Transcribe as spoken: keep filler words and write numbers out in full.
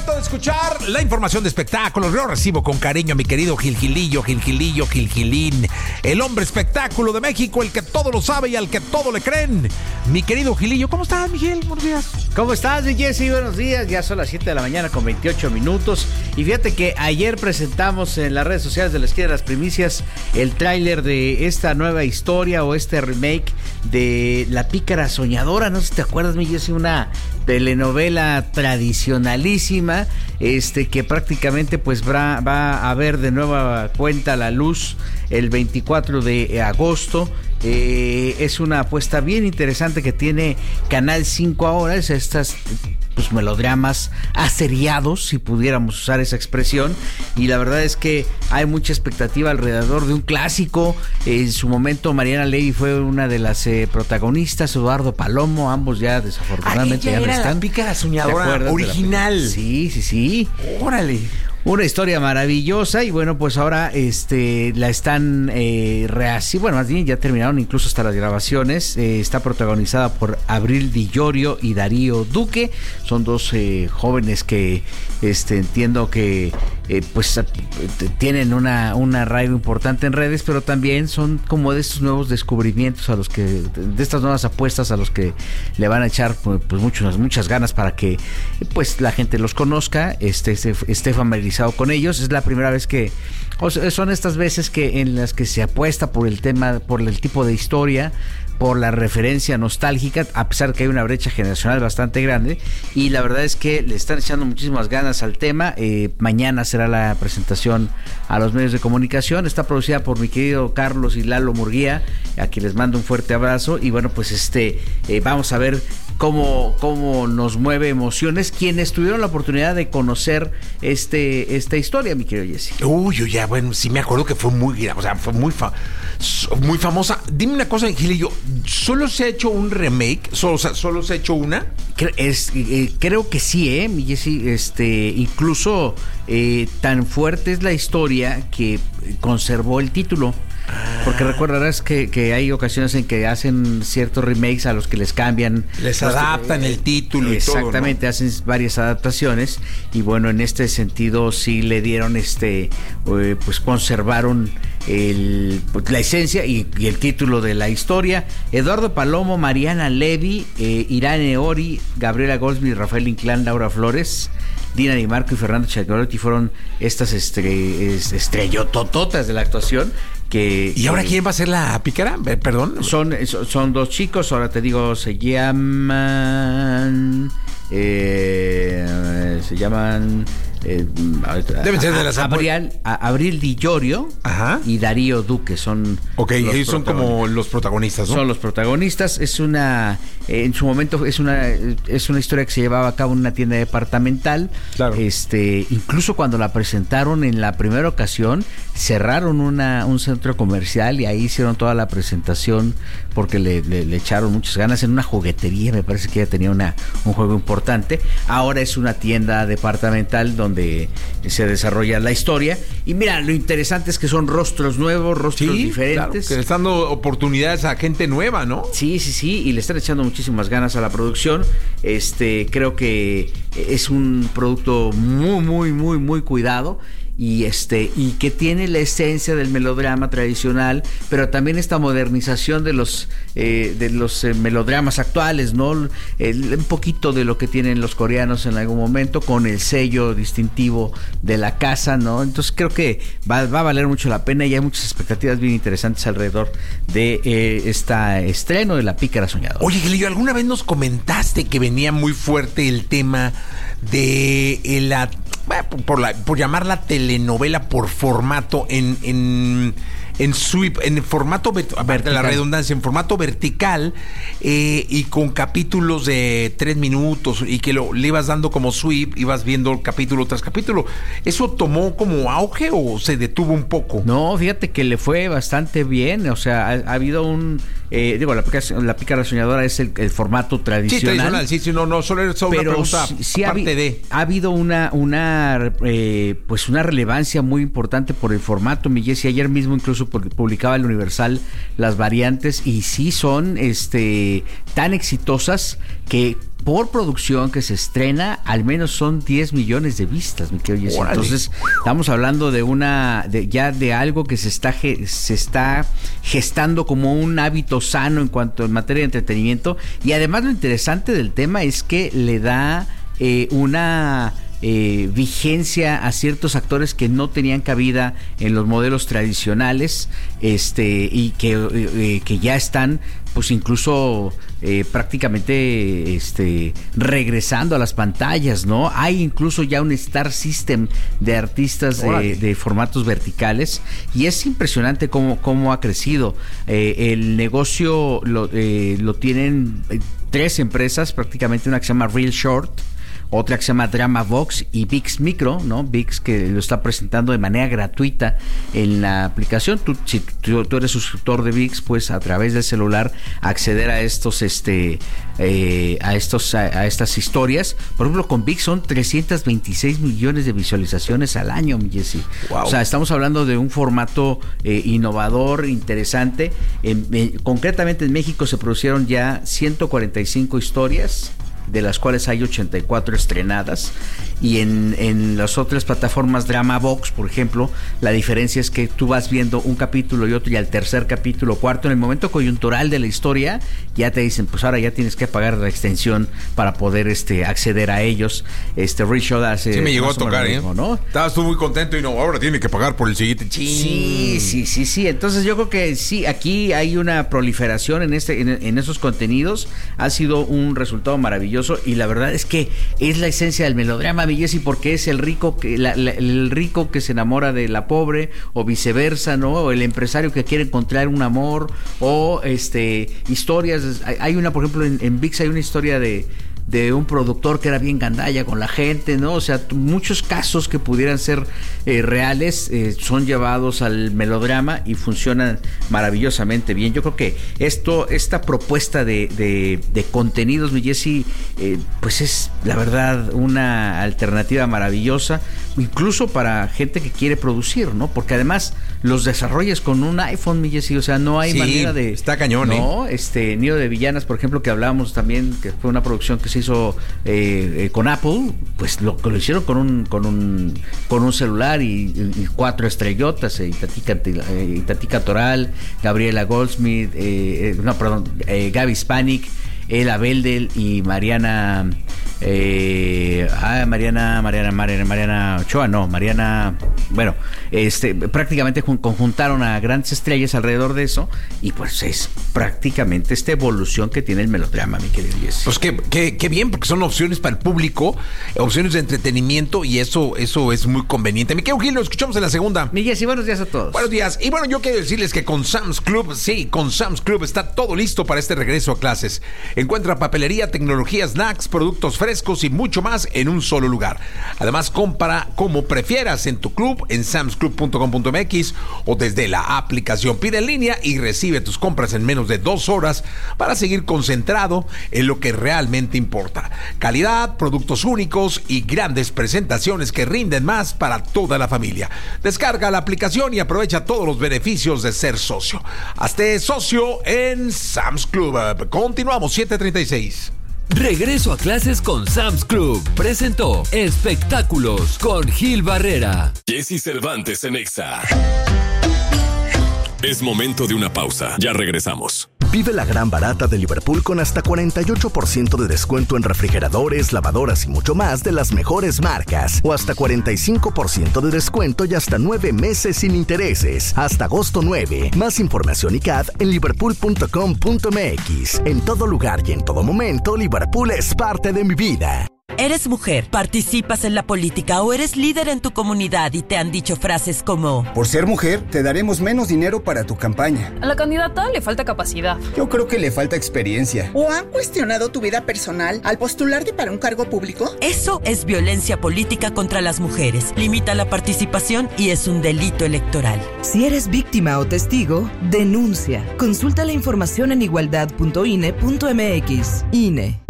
Momento de escuchar la información de espectáculos. Yo recibo con cariño a mi querido Gilgilillo, Gilgilillo, Gilgilín, el hombre espectáculo de México, el que todo lo sabe y al que todo le creen. Mi querido Gilillo, ¿cómo estás, Miguel? Buenos días. ¿Cómo estás, mi Jessy? Buenos días. Ya son las siete de la mañana con veintiocho minutos. Y fíjate que ayer presentamos en las redes sociales de la Esquina de las Primicias el tráiler de esta nueva historia o este remake de La Pícara Soñadora. No sé si te acuerdas, mi Jessy, una telenovela tradicionalísima, este que prácticamente pues va, va a ver de nueva cuenta la luz el veinticuatro de agosto. Eh, es una apuesta bien interesante que tiene Canal cinco ahora, es estas pues melodramas aseriados, si pudiéramos usar esa expresión, y la verdad es que hay mucha expectativa alrededor de un clásico. En su momento Mariana Levy fue una de las eh, protagonistas, Eduardo Palomo, ambos ya desafortunadamente ah, ella ya era no están. La Pícara Soñadora original. Sí, sí, sí. Órale. Una historia maravillosa y bueno, pues ahora este la están eh, reasí, bueno, más bien ya terminaron incluso hasta las grabaciones. Eh, está protagonizada por Abril Di Llorio y Darío Duque. Son dos eh, jóvenes que este entiendo que eh, pues tienen una, un arraigo importante en redes, pero también son como de estos nuevos descubrimientos a los que, de estas nuevas apuestas a los que le van a echar pues, pues muchas, muchas ganas para que pues la gente los conozca, este, esté, esté familiarizado con ellos. Es la primera vez que, o sea, son estas veces que en las que se apuesta por el tema, por el tipo de historia, por la referencia nostálgica, a pesar que hay una brecha generacional bastante grande, y la verdad es que le están echando muchísimas ganas al tema. Eh, mañana será la presentación a los medios de comunicación. Está producida por mi querido Carlos y Lalo Murguía, a quien les mando un fuerte abrazo, y bueno, pues este eh, vamos a ver cómo, cómo nos mueve emociones quienes tuvieron la oportunidad de conocer este esta historia, mi querido Jesse. Uy, yo ya, bueno, sí me acuerdo que fue muy, o sea, fue muy, fa- muy famosa. Dime una cosa, Gilillo, ¿solo se ha hecho un remake? ¿Solo, o sea, ¿solo se ha hecho una? Es, eh, creo que sí, eh, mi Jessy, este, incluso eh, tan fuerte es la historia que conservó el título. Porque recordarás que, que hay ocasiones en que hacen ciertos remakes a los que les cambian, les adaptan eh, el título y todo, ¿no? Exactamente, hacen varias adaptaciones y bueno, en este sentido sí le dieron este eh, pues conservaron el, pues, la esencia y, y el título de la historia. Eduardo Palomo, Mariana Levy, eh, Irane Ori, Gabriela Goldsmith, Rafael Inclán, Laura Flores, Dina Di Marco y Fernando Chacolotti fueron estas estre- estrellotototas de la actuación. Que, ¿Y ahora que, quién va a ser la pícara? Perdón. Son, son dos chicos, ahora te digo, se llaman... Eh, se llaman... Eh, Deben ser de las Abril, Abril Di Llorio y Darío Duque son ok, ellos son como los protagonistas, ¿no? Son los protagonistas. Es una eh, en su momento es una es una historia que se llevaba a cabo en una tienda departamental. Claro. Este, incluso cuando la presentaron en la primera ocasión, cerraron una un centro comercial y ahí hicieron toda la presentación porque le, le, le echaron muchas ganas en una juguetería. Me parece que ella tenía una un juego importante. Ahora es una tienda departamental donde donde se desarrolla la historia. Y mira, lo interesante es que son rostros nuevos, rostros sí, diferentes. Claro, que le están dando oportunidades a gente nueva, ¿no? Sí, sí, sí, y le están echando muchísimas ganas a la producción. Este, creo que es un producto muy, muy, muy, muy cuidado. Y este y que tiene la esencia del melodrama tradicional, pero también esta modernización de los eh, de los eh, melodramas actuales, ¿no? El, un poquito de lo que tienen los coreanos en algún momento, con el sello distintivo de la casa, ¿no? Entonces creo que va, va a valer mucho la pena y hay muchas expectatativas bien interesantes alrededor de eh, este estreno de La Pícara Soñadora. Oye, Gilillo, ¿alguna vez nos comentaste que venía muy fuerte el tema de la por la por llamarla telenovela por formato en en en sweep, en formato vertical. La redundancia, en formato vertical eh, y con capítulos de tres minutos y que lo, le ibas dando como sweep, ibas viendo capítulo tras capítulo. ¿Eso tomó como auge o se detuvo un poco? No, fíjate que le fue bastante bien, o sea, ha, ha habido un... Eh, digo, la, la Pícara Soñadora es el, el formato tradicional. Sí, tradicional, sí, sí, no, no, solo es una pregunta sí, sí aparte ha, de... Ha habido una, una eh, pues una relevancia muy importante por el formato, mi Jessy. Ayer mismo incluso publicaba el Universal las variantes y sí son este tan exitosas que por producción que se estrena, al menos son diez millones de vistas, mi querido Jesse. Entonces, estamos hablando de una, de, ya de algo que se está, se está gestando como un hábito sano en cuanto en materia de entretenimiento. Y además lo interesante del tema es que le da eh, una... Eh, vigencia a ciertos actores que no tenían cabida en los modelos tradicionales, este y que, eh, que ya están pues incluso eh, prácticamente este regresando a las pantallas, ¿no? Hay incluso ya un Star System de artistas de, de formatos verticales y es impresionante cómo, cómo ha crecido. Eh, el negocio lo, eh, lo tienen tres empresas, prácticamente una que se llama Real Short, otra que se llama DramaVox y ViX Micro, ¿no? ViX que lo está presentando de manera gratuita en la aplicación. Tú, si tú, tú eres suscriptor de ViX, pues a través del celular acceder a estos, este, eh, a estos, a, a estas historias. Por ejemplo, con ViX son trescientos veintiséis millones de visualizaciones al año, mi Jesse. Wow. O sea, estamos hablando de un formato eh, innovador, interesante. En, en, concretamente en México se producieron ya ciento cuarenta y cinco historias, de las cuales hay ochenta y cuatro estrenadas, y en, en las otras plataformas DramaVox, por ejemplo, la diferencia es que tú vas viendo un capítulo y otro, y al tercer capítulo, cuarto, en el momento coyuntural de la historia, ya te dicen, pues ahora ya tienes que pagar la extensión para poder este acceder a ellos. Este Richard hace... Sí me llegó a tocar, ¿eh? Mismo, ¿no? Estabas tú muy contento y no, ahora tiene que pagar por el siguiente. Sí, sí, sí, sí. Entonces yo creo que sí, aquí hay una proliferación en este, en, en esos contenidos. Ha sido un resultado maravilloso. Y la verdad es que es la esencia del melodrama, mi Jessy, porque es el rico que la, la, el rico que se enamora de la pobre, o viceversa, ¿no? O el empresario que quiere encontrar un amor, o este historias. Hay una, por ejemplo, en, en ViX hay una historia de de un productor que era bien gandalla con la gente, ¿no? O sea, muchos casos que pudieran ser eh, reales eh, son llevados al melodrama y funcionan maravillosamente bien. Yo creo que esto, esta propuesta de, de, de contenidos, mi Jessy, eh, pues es la verdad una alternativa maravillosa, incluso para gente que quiere producir, ¿no? Porque además los desarrollas con un iPhone, mi Jessy, o sea, no hay sí, manera de... está cañón, ¿no? ¿eh? Este, Nido de Villanas, por ejemplo, que hablábamos también, que fue una producción que se hizo eh, eh, con Apple, pues lo, lo hicieron con un con un con un celular y, y cuatro estrellotas, eh, Itatica, eh, Itatica Toral, Gabriela Goldsmith, eh, eh, no, perdón, eh, Gaby Spanik, Ela Beldel y Mariana eh, ah, Mariana Mariana Mariana Mariana Ochoa, no, Mariana, bueno, este prácticamente conjuntaron a grandes estrellas alrededor de eso, y pues es prácticamente esta evolución que tiene el melodrama, mi querido Jesse. Pues qué, qué, qué bien, porque son opciones para el público, opciones de entretenimiento, y eso, eso es muy conveniente. Mi querido Gil, lo escuchamos en la segunda. Mi Jesse, buenos días a todos. Buenos días. Y bueno, yo quiero decirles que con Sam's Club, sí, con Sam's Club está todo listo para este regreso a clases. Encuentra papelería, tecnología, snacks, productos frescos y mucho más en un solo lugar. Además, compra como prefieras en tu club, en sams club punto com punto m x o desde la aplicación. Pide en línea y recibe tus compras en menos de dos horas para seguir concentrado en lo que realmente importa. Calidad, productos únicos y grandes presentaciones que rinden más para toda la familia. Descarga la aplicación y aprovecha todos los beneficios de ser socio. Hazte socio en Sam's Club. Continuamos, siete treinta y seis. Regreso a clases con Sam's Club. Presentó Espectáculos con Gil Barrera. Jesse Cervantes en Exa. Es momento de una pausa. Ya regresamos. Vive la gran barata de Liverpool con hasta cuarenta y ocho por ciento de descuento en refrigeradores, lavadoras y mucho más de las mejores marcas. O hasta cuarenta y cinco por ciento de descuento y hasta nueve meses sin intereses. Hasta agosto nueve. Más información y C A D en liverpool punto com punto m x. En todo lugar y en todo momento, Liverpool es parte de mi vida. ¿Eres mujer, participas en la política o eres líder en tu comunidad y te han dicho frases como: por ser mujer, te daremos menos dinero para tu campaña? A la candidata le falta capacidad. Yo creo que le falta experiencia. ¿O han cuestionado tu vida personal al postularte para un cargo público? Eso es violencia política contra las mujeres. Limita la participación y es un delito electoral. Si eres víctima o testigo, denuncia. Consulta la información en igualdad punto i n e punto m x. I N E.